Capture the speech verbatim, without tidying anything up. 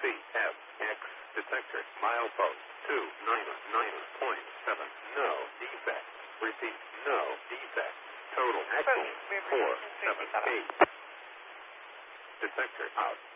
C F X detector. Milepost two nine nine point seven. No defect. Repeat. No defect. Total. Four seven eight. Detector out.